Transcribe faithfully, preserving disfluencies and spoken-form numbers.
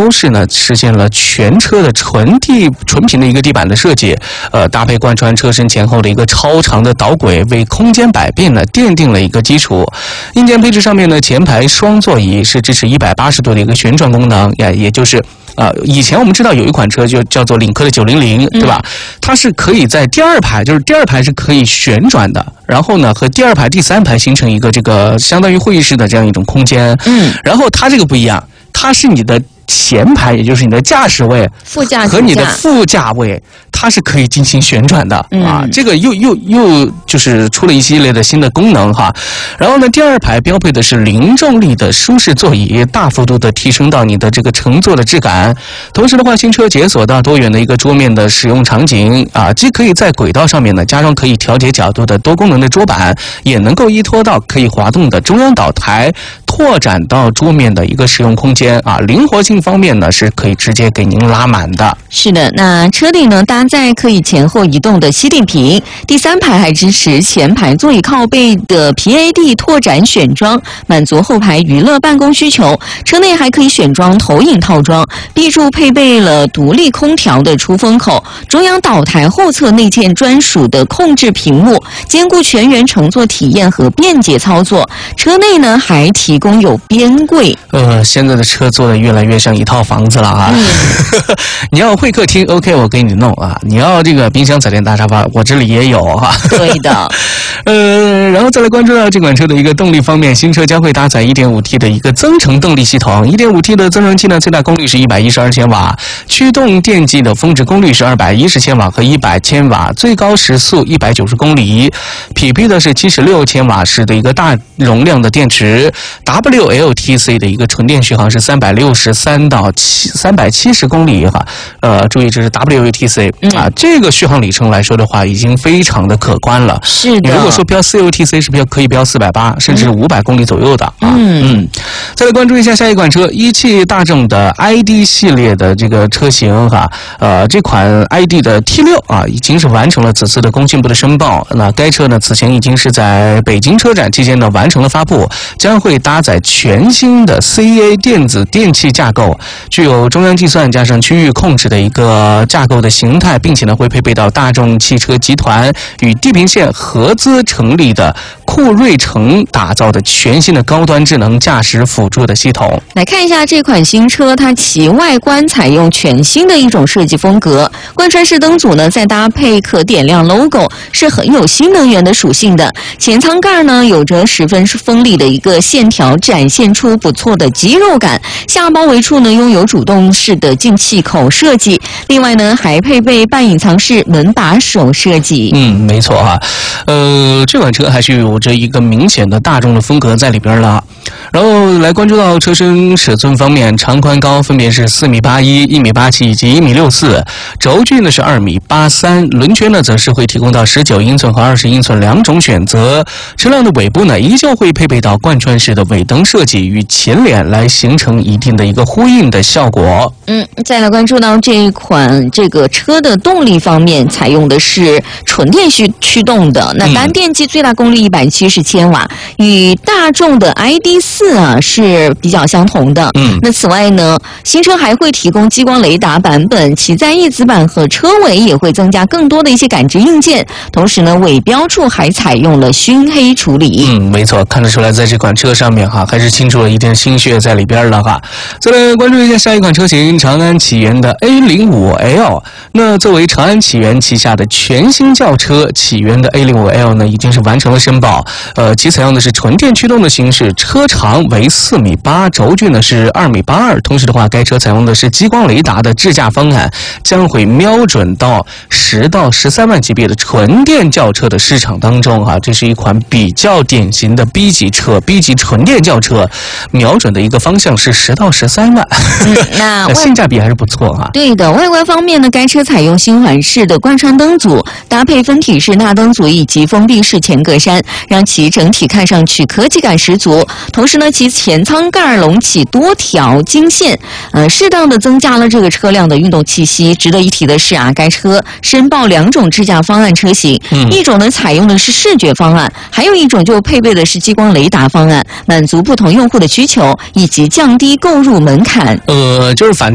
都是呢实现了全车的纯地纯平的一个地板的设计，呃，搭配贯穿车身前后的一个超长的导轨，为空间百变呢奠定了一个基础。硬件配置上面呢，前排双座椅是支持一百八十度的一个旋转功能，也也就是呃，以前我们知道有一款车就叫做领克的九零零，对吧？嗯、它是可以在第二排，就是第二排是可以旋转的，然后呢和第二排、第三排形成一个这个相当于会议室的这样一种空间。嗯，然后它这个不一样，它是你的前排，也就是你的驾驶位、 副驾和你的副驾位，它是可以进行旋转的、嗯、啊。这个又又又就是出了一系列的新的功能哈。然后呢，第二排标配的是零重力的舒适座椅，大幅度的提升到你的这个乘坐的质感。同时的话，新车解锁到多元的一个桌面的使用场景啊，既可以在轨道上面呢加装可以调节角度的多功能的桌板，也能够依托到可以滑动的中央岛台，拓展到桌面的一个使用空间啊。灵活性方面呢，是可以直接给您拉满的。 是的，那车顶呢搭载可以前后移动的吸顶屏，第三排还支持前排座椅靠背的 P A D 拓展选装，满足后排娱乐办公需求。车内还可以选装投影套装， B 柱配备了独立空调的出风口，中央岛台后侧内建专属的控制屏幕，兼顾全员乘坐体验和便捷操作。车内呢还提供有边柜。 呃，现在的车做的越来越像一套房子了啊！嗯、你要会客厅 ，OK， 我给你弄啊；你要这个冰箱、彩电、大沙发，我这里也有哈、啊。 对的。 呃，然后再来关注到这款车的一个动力方面，新车将会搭载 一点五 T 的一个增程动力系统。一点五 T 的增程器呢，最大功率是一百一十二千瓦，驱动电机的峰值功率是二百一十千瓦和一百千瓦，最高时速一百九十公里，匹配的是七十六千瓦时的一个大容量的电池。W L T C 的一个纯电续航是三百六十三到三百七十公里哈，呃，注意这是 W L T C、嗯、啊，这个续航里程来说的话，已经非常的可观了。 是的， 你如果说标 C L T C 是标可以标四百八甚至五百公里左右的啊。嗯嗯，再来关注一下下一款车，一汽大众的 I D 系列的这个车型哈，呃，这款 I D 的 T 六 啊，已经是完成了此次的工信部的申报。那该车呢，此前已经是在北京车展期间呢完成了发布，将会搭载全新的 C A 电子电器架构，具有中央计算加上区域控制的一个架构的形态，并且呢会配备到大众汽车集团与地平线合资成立的酷睿城打造的全新的高端智能驾驶辅助的系统。 来看一下这款新车，它其外观采用全新的一种设计风格，贯穿式灯组呢再搭配可点亮 logo， 是很有新能源的属性的。前舱盖呢有着十分锋利的一个线条，展现出不错的肌肉感。下包围处呢拥有主动式的进气口设计，另外呢还配备半隐藏式门把手设计。 嗯，没错哈、啊，呃，这款车还是有着一个明显的大众的风格在里边了。然后来关注到车身尺寸方面，长宽高分别是四米八一、一米八七以及一米六四，轴距呢是二米八三，轮圈呢则是会提供到十九英寸和二十英寸两种选择。车辆的尾部呢依旧会配备到贯穿式的尾灯设计，与前脸来形成一定的一个呼应的效果。 嗯，再来关注到这一款这个车的动力方面，采用的是纯电驱驱动的，那单电机最大功率一百七十千瓦，与大众的 I D 四 啊是比较相同的。嗯，那此外呢，新车还会提供激光雷达版本，其在翼子板和车尾也会增加更多的一些感知硬件，同时呢，尾标处还采用了熏黑处理。 嗯，没错，看得出来在这款车上面哈，还是倾注了一点心血在里边了哈。再来关注一下下一款车型，长安启源的 A 零五 L。那作为长安启源旗下的全新轿车，启源的 A 零五 L 呢已经是完成了申报，呃，其采用的是纯电驱动的形式，车长为四米八，轴距呢是二米八二。同时的话，该车采用的是激光雷达的智驾方案，将会瞄准到十到十三万级别的纯电轿车的市场当中哈。这是一款比较典型的 B 级车 ，B 级纯电轿车，瞄准的一个方向是十到十三万，嗯、那性价比还是不错啊。 对的，外观方面呢，该车采用新环式的贯穿灯组，搭配分体式大灯组以及封闭式前格栅，让其整体看上去科技感十足。同时呢，其前舱盖隆起多条金线，呃，适当的增加了这个车辆的运动气息。值得一提的是啊，该车申报两种智驾方案车型，嗯、一种呢采用的是视觉方案，还有一种就配备的是激光雷达方案，满足不同用户的需求以及降低购入门槛。 呃，就是反。